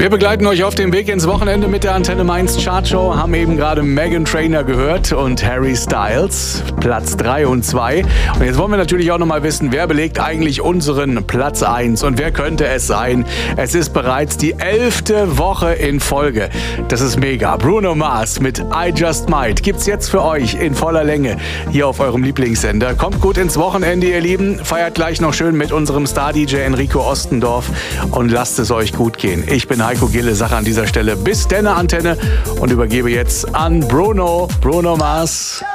Wir begleiten euch auf dem Weg ins Wochenende mit der Antenne Mainz Chartshow, haben eben gerade Meghan Trainor gehört und Harry Styles, Platz 3 und 2. Und jetzt wollen wir natürlich auch nochmal wissen, wer belegt eigentlich unseren Platz 1 und wer könnte es sein? Es ist bereits die 11. Woche in Folge. Das ist mega. Bruno Mars mit I Just Might gibt's jetzt für euch in voller Länge hier auf eurem Lieblingssender. Kommt gut ins Wochenende, ihr Lieben. Feiert gleich noch schön mit unserem Star-DJ Enrico Ostendorf und lasst es euch gut gehen. Ich bin Heiko Gille, sage an dieser Stelle bis denne Antenne und übergebe jetzt an Bruno Mars.